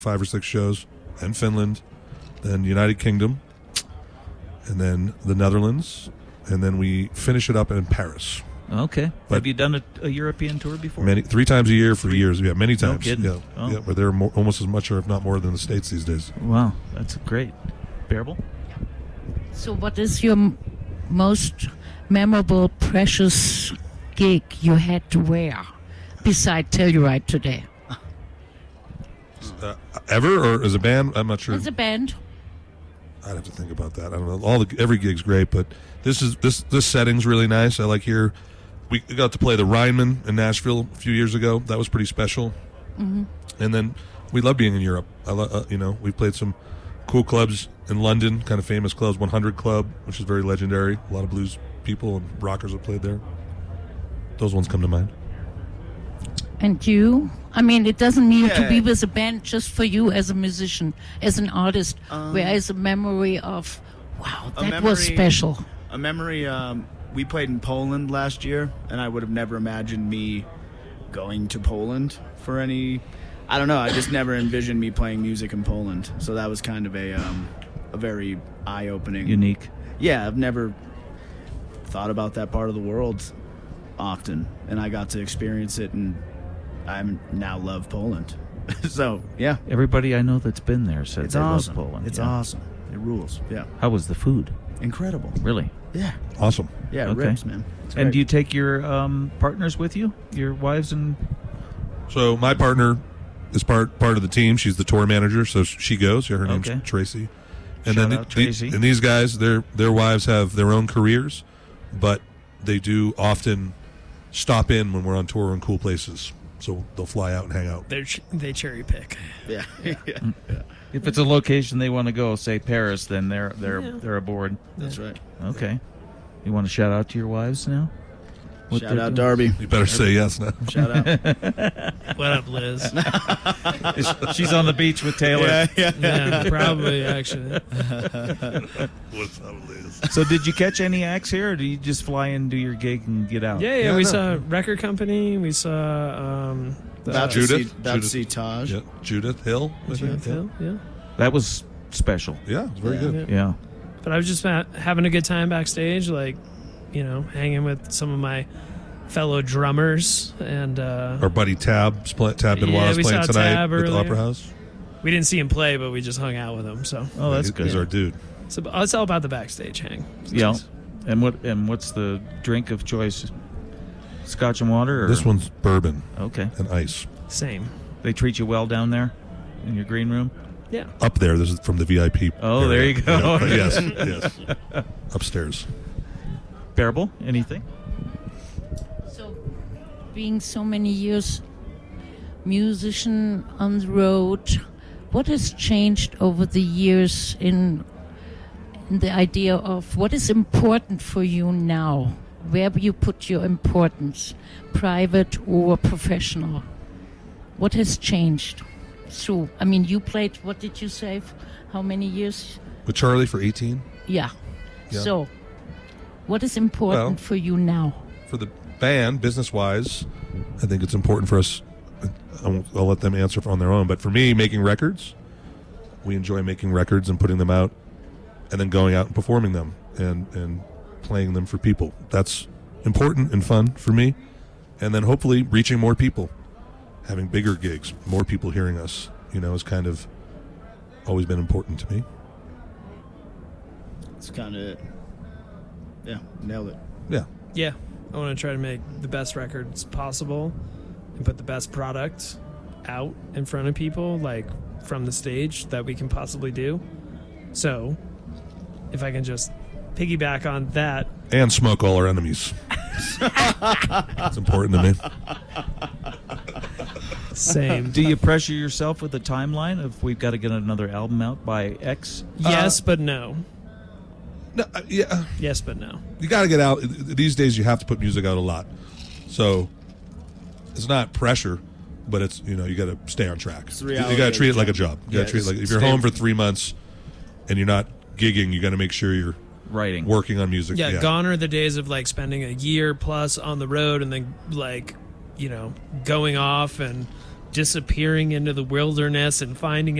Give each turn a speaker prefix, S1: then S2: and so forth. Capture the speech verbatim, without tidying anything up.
S1: five or six shows, then Finland, then United Kingdom, and then the Netherlands, and then we finish it up in Paris.
S2: Okay.
S1: But
S2: Have you done a, a European tour before?
S1: Many, three times a year for
S2: Three?
S1: years. Yeah, many times.
S2: No kidding.
S1: Yeah,
S2: Oh.
S1: yeah, we're there more, almost as much, or if not more, than the States these days.
S2: Wow, that's great. Bearable?
S3: So what is your m- most memorable, precious gig you had to wear beside Telluride today?
S1: Uh, ever or as a band? I'm not sure.
S3: As a band?
S1: I'd have to think about that. I don't know. All the every gig's great, but this is this this setting's really nice. I like here. We got to play the Rhineman in Nashville a few years ago. That was pretty special.
S3: Mm-hmm.
S1: And then we love being in Europe. I lo- uh, you know, we played some cool clubs in London, kind of famous clubs. one hundred Club, which is very legendary. A lot of blues people and rockers have played there. Those ones come to mind.
S3: And you? I mean, it doesn't mean
S4: Yeah.
S3: to be with a band just for you as a musician, as an artist.
S4: Um,
S3: Where is a memory of, wow,
S4: A
S3: that was
S4: memory-
S3: special.
S4: A memory, um, we played in Poland last year, and I would have never imagined me going to Poland for any... I don't know, I just never envisioned me playing music in Poland. So that was kind of a um, a very eye-opening...
S2: Unique.
S4: Yeah, I've never thought about that part of the world often, and I got to experience it, and I now love Poland. So, yeah.
S2: Everybody I know that's been there said
S4: It's
S2: they
S4: awesome.
S2: love Poland.
S4: It's
S2: yeah.
S4: awesome. It rules, yeah.
S2: How was the food?
S4: Incredible.
S2: Really?
S4: Yeah.
S1: Awesome.
S4: Yeah,
S2: Okay.
S4: ribs, man. It's
S2: And
S4: great.
S2: do you take your um, partners with you? Your wives and...
S1: So my partner is part part of the team. She's the tour manager, so she goes. Yeah, her name's
S2: Okay.
S1: Tracy. And
S2: Shout
S1: then
S2: out,
S1: the-
S2: Tracy.
S1: and these guys, their their wives have their own careers, but they do often stop in when we're on tour in cool places. So they'll fly out and hang out.
S5: They're ch- they cherry pick.
S4: Yeah.
S2: If it's a location they want to go, say Paris, then they're they're
S5: Yeah.
S2: they're aboard.
S4: That's right.
S2: Okay. You want to shout out to your wives now? What
S4: Shout
S2: they're
S4: out
S2: doing?
S4: Darby.
S1: You better say yes now.
S4: Shout out.
S5: What up, Liz?
S2: She's on the beach with Taylor.
S4: yeah.
S5: Yeah, probably actually.
S1: What's up, Liz?
S2: So did you catch any acts here, or do you just fly in, do your gig, and get out?
S5: Yeah, yeah.
S1: Yeah,
S5: we
S1: no.
S5: saw Record Company. We saw um, the
S4: About
S1: Judith?
S4: to see, about to
S1: Judith.
S4: see Taj.
S1: Yeah. Judith Hill. I think.
S5: Judith Hill, yeah.
S2: That was special.
S1: Yeah, it's very
S4: Yeah.
S1: good.
S5: Yeah.
S2: Yeah.
S5: But I was just ha- having a good time backstage, like, you know, hanging with some of my fellow drummers, and uh,
S1: Our buddy Tab, Spl- Tab Benoit
S5: Yeah,
S1: is
S5: we
S1: playing
S5: saw
S1: tonight
S5: Tab
S1: at the
S5: earlier.
S1: Opera House.
S5: we didn't see him play, but we just hung out with him. So
S2: Oh, that's
S1: He-
S2: good.
S1: He's our dude.
S5: it's, ab- it's all about the backstage hang. It's
S2: Yeah.
S5: nice.
S2: And what and what's the drink of choice? Scotch and water? Or?
S1: This one's bourbon
S2: Okay.
S1: and ice.
S5: Same.
S2: They treat you well down there in your green room?
S5: Yeah.
S1: Up there, this is from the V I P.
S2: Oh, there
S1: area.
S2: you go.
S1: Yeah, but yes, yes. Upstairs.
S2: Bearable? Anything?
S3: So, being so many years musician on the road, what has changed over the years in, in the idea of what is important for you now? Where do you put your importance, private or professional? What has changed? So, I mean, you played, what did you say? f- How many years?
S1: With Charlie for eighteen.
S3: Yeah.
S1: Yeah.
S3: So, what is important
S1: Well-
S3: for you now?
S1: For the band, business-wise, I think it's important for us. I won't, I'll let them answer on their own. But for me, making records, we enjoy making records and putting them out, and then going out and performing them and and playing them for people. That's important and fun for me. And then hopefully reaching more people, having bigger gigs, more people hearing us. You know, has kind of always been important to me.
S4: It's kind of it. Yeah, nailed it.
S1: Yeah.
S5: Yeah. I want to try to make the best records possible and put the best product out in front of people, like from the stage, that we can possibly do. So, if I can just piggyback on that.
S1: And smoke all our enemies. It's important to me.
S5: Same.
S2: Do you pressure yourself with a timeline of we've got to get another album out by X?
S5: Yes, but no.
S1: No, uh, yeah.
S5: Yes, but no.
S1: You got to get out. These days, you have to put music out a lot. So it's not pressure, but it's, you know, you got to stay on track.
S4: It's the
S1: You,
S4: reality
S1: got to
S4: of
S1: treat
S4: the
S1: it like a
S4: job.
S1: job. You got
S4: Yeah,
S1: to treat it like
S4: it's-
S1: if you're
S4: stay-
S1: home for three months and you're not gigging, you got to make sure you're
S2: Writing.
S1: working on music.
S5: Yeah, gone are the days of like spending a year plus on the road and then like, you know, going off and disappearing into the wilderness and finding